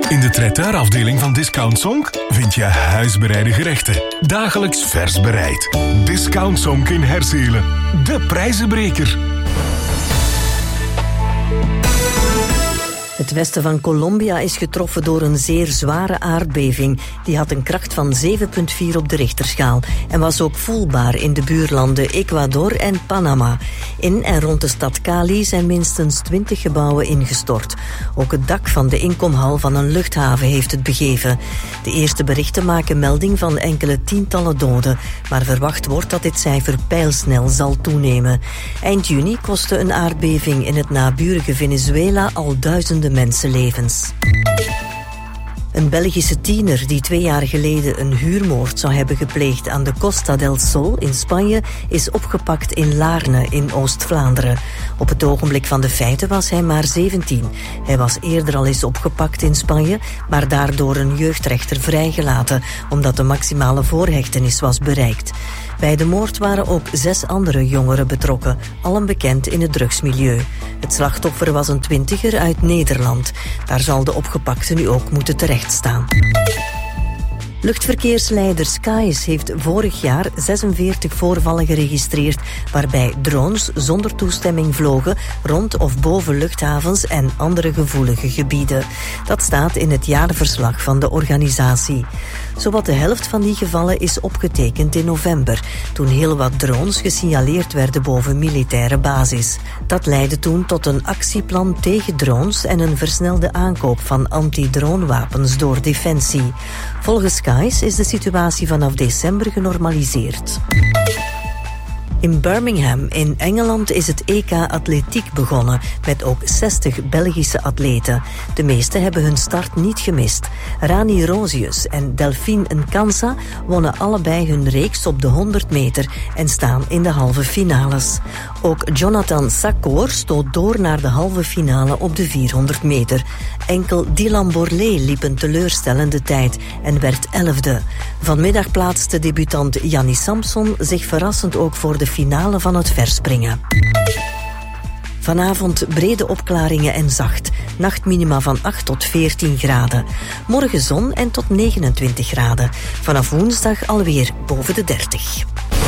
In de traiteurafdeling van Discount Sonk vind je huisbereide gerechten. Dagelijks vers bereid. Discount Sonk in Herzelen. De prijzenbreker. Het westen van Colombia is getroffen door een zeer zware aardbeving. Die had een kracht van 7,4 op de Richterschaal en was ook voelbaar in de buurlanden Ecuador en Panama. In en rond de stad Cali zijn minstens 20 gebouwen ingestort. Ook het dak van de inkomhal van een luchthaven heeft het begeven. De eerste berichten maken melding van enkele tientallen doden, maar verwacht wordt dat dit cijfer pijlsnel zal toenemen. Eind juni kostte een aardbeving in het naburige Venezuela al duizenden mensenlevens. Een Belgische tiener die 2 jaar geleden een huurmoord zou hebben gepleegd aan de Costa del Sol in Spanje is opgepakt in Laarne in Oost-Vlaanderen. Op het ogenblik van de feiten was hij maar 17. Hij was eerder al eens opgepakt in Spanje, maar daardoor een jeugdrechter vrijgelaten, omdat de maximale voorhechtenis was bereikt. Bij de moord waren ook 6 andere jongeren betrokken, allen bekend in het drugsmilieu. Het slachtoffer was een 20er uit Nederland. Daar zal de opgepakte nu ook moeten terechtstaan. Luchtverkeersleider Skies heeft vorig jaar 46 voorvallen geregistreerd waarbij drones zonder toestemming vlogen rond of boven luchthavens en andere gevoelige gebieden. Dat staat in het jaarverslag van de organisatie. Zowat de helft van die gevallen is opgetekend in november, toen heel wat drones gesignaleerd werden boven militaire basis. Dat leidde toen tot een actieplan tegen drones en een versnelde aankoop van anti-dronewapens door Defensie. Volgens Skies is de situatie vanaf december genormaliseerd. In Birmingham in Engeland is het EK Atletiek begonnen, met ook 60 Belgische atleten. De meeste hebben hun start niet gemist. Rani Rosius en Delphine Nkansa wonnen allebei hun reeks op de 100 meter en staan in de halve finales. Ook Jonathan Sakor stoot door naar de halve finale op de 400 meter. Enkel Dylan Borlée liep een teleurstellende tijd en werd 11e. Vanmiddag plaatste debutant Janni Samson zich verrassend ook voor de finale van het verspringen. Vanavond brede opklaringen en zacht. Nachtminima van 8 tot 14 graden. Morgen zon en tot 29 graden. Vanaf woensdag alweer boven de 30.